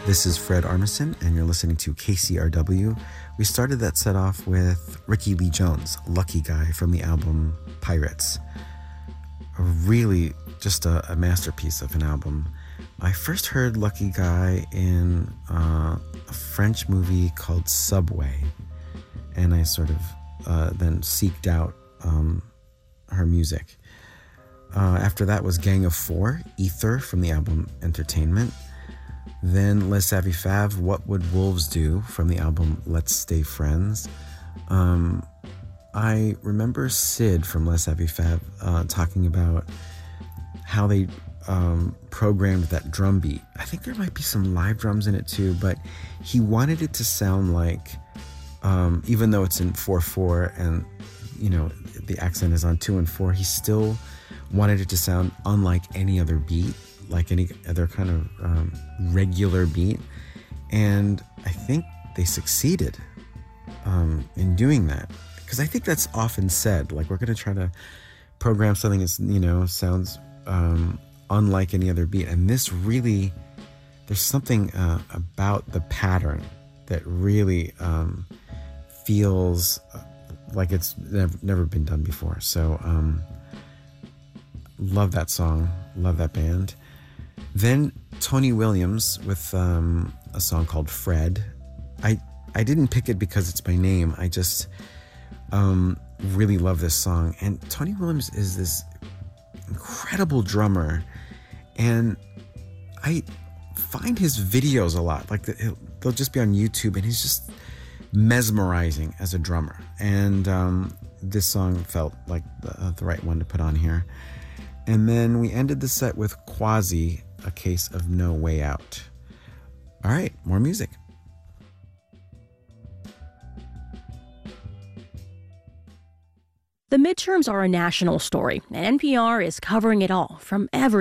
This is Fred Armisen, and you're listening to KCRW. We started that set off with Ricky Lee Jones, Lucky Guy, from the album Pirates. Really just a masterpiece of an album. I first heard Lucky Guy in a French movie called Subway, and I sort of then seeked out her music. After that was Gang of Four, Ether, from the album Entertainment. Then Les Savy Fav, What Would Wolves Do, from the album Let's Stay Friends. I remember Sid from Les Savy Fav talking about how they programmed that drum beat. I think there might be some live drums in it too, but he wanted it to sound like, even though it's in 4/4 and, you know, the accent is on 2 and 4, he still wanted it to sound unlike any other beat, like any other kind of regular beat. And I think they succeeded in doing that. Because I think that's often said, like, we're going to try to program something that, you know, sounds unlike any other beat. And this really, there's something about the pattern that really feels like it's never been done before. So love that song, love that band. Then Tony Williams with a song called Fred. I didn't pick it because it's my name. I just really love this song. And Tony Williams is this incredible drummer, and I find his videos a lot. Like they'll just be on YouTube, and he's just mesmerizing as a drummer. And this song felt like the right one to put on here. And then we ended the set with Quasi, A Case of No Way Out. All right, more music. The midterms are a national story, and NPR is covering it all from every